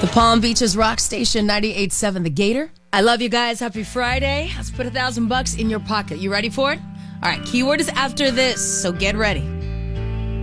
The Palm Beaches Rock Station 98.7 The Gator. I love you guys. Happy Friday. Let's put $1,000 in your pocket. You ready for it? All right, keyword is after this, so get ready.